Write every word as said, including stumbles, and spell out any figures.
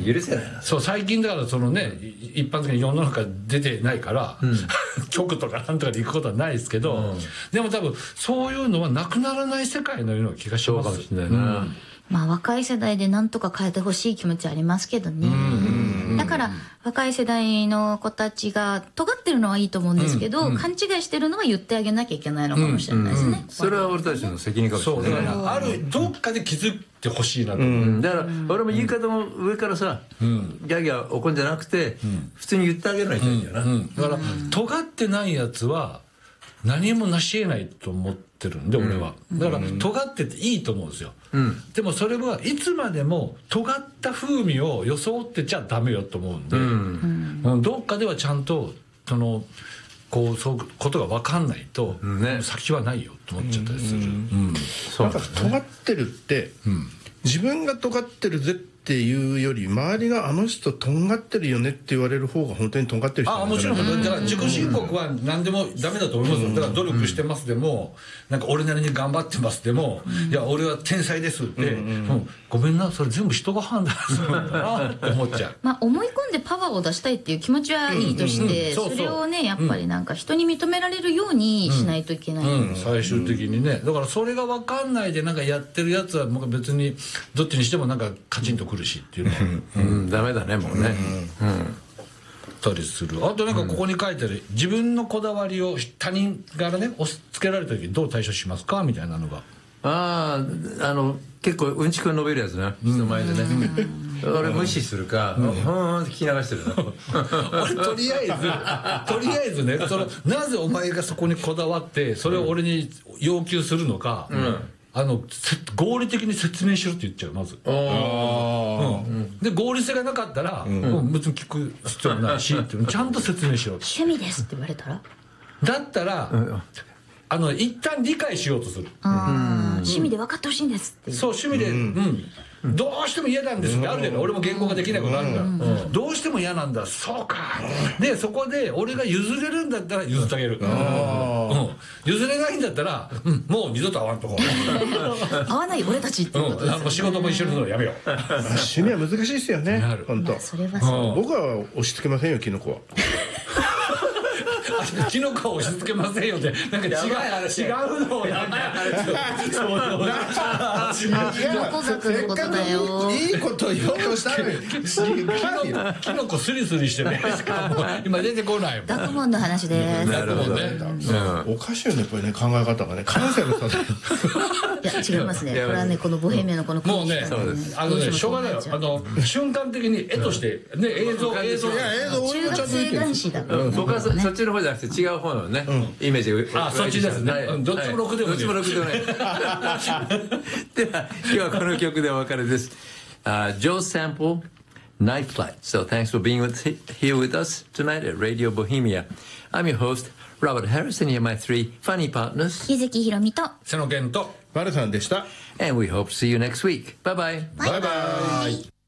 許せないな。 そう最近だからそのね、一般的に世の中出てないから、うん、局とかなんとかで行くことはないですけど、うん、でも多分そういうのはなくならない世界のような気がします。 そうかもしれないな、うん、 まあ若い世代でなんとか変えてほしい気持ちありますけどね。だから若い世代の子たちが尖ってるのはいいと思うんですけど、うんうん、勘違いしてるのは言ってあげなきゃいけないのかもしれないですね、うんうん、 それは俺たちの責任かもしれない。 そうだからあるどっかで気づいてほしいなと思う、 うん、だから俺も言い方も上からさ、うん、ギャーギャー怒んじゃなくて、うん、普通に言ってあげないといいんだよな、うんうん、 だから尖ってないやつは何も成し得ないと思ってるんで、俺はだから尖ってていいと思うんですよ、うん、でもそれはいつまでも尖った風味を装ってちゃダメよと思うんで、うんうん、どっかではちゃんとそのこうそういうことが分かんないと、ね、先はないよと思っちゃったりする。 なんか尖ってるって、うん、自分が尖ってるぜっていうより周りがあの人とんがってるよねって言われる方が本当にとんがってる人なんじゃないかな。 あ、もちろんだから自己申告は何でもダメだと思いますよ。だから努力してますでも、なんか俺なりに頑張ってますでも、いや俺は天才ですって、もうごめんな、それ全部人が判断するんだなって思っちゃう。 まあ思い込んでパワーを出したいっていう気持ちはいいとして、それをねやっぱりなんか人に認められるようにしないといけない、 うんうん、最終的にね。だからそれが分かんないでなんかやってるやつはもう別にどっちにしてもなんかカチンとくるしっていうのは、 うんうん、ダメだねもうね、うんうん、 たりする。あとなんかここに書いてある、自分のこだわりを他人からね押し付けられた時どう対処しますかみたいなのが、 ああ、あの結構うんちく述べるやつね、人前でね。俺無視するか、うんうんって聞き流してるな。 俺とりあえずとりあえずね、そのなぜお前がそこにこだわってそれを俺に要求するのか、うん、あの合理的に説明しろって言っちゃうまず。あ、うん、で合理性がなかったら、うん、もう別に聞く必要ないしってちゃんと説明しろ。 趣味ですって言われたらだったら、うん、あの一旦理解しようとする。 趣味で分かってほしいんですっていう。 そう趣味で、うんうん、どうしても嫌なんですってあるけど、俺も言語ができないことあるから、うん、どうしても嫌なんだ、そうか、でそこで俺が譲れるんだったら譲ってあげる、うん、譲れないんだったら、うん、もう二度と会わんとこ会わない俺たちっていうことですよね。 仕事も一緒にするのやめよう。 趣味は難しいですよね、本当。 それはそう。 僕は押し付けませんよ、キノコは。 キノコは押し付けませんよってなんか違う違うのをやんな。 横族のことだよ。 いいこと言おうとしたのにキノコスリスリしてね、今出てこないもん。 学問の話です。 なるほどね。 おかしいよねこれね、考え方がね、感性の差。 いや違いますね。これはね、このボヘミアのこのもうね、あのね、しょうがないよ。あの瞬間的に絵としてね、映像映像、いや映像中学生男子だから。 僕はそっちの方じゃなくて違う方のね、イメージが。あ、そっちですね。どっちもろくでもね。 どっちもろくでもね。では今日はこの曲でお別れです。Joe Sample, Night Flight. So thanks for being with, here with us tonight at Radio Bohemia. I'm your host, Robert Harris, and here are my three funny partners. 柚木ひろみと瀬野健とマルさんでした。 And we hope to see you next week. Bye bye. Bye bye.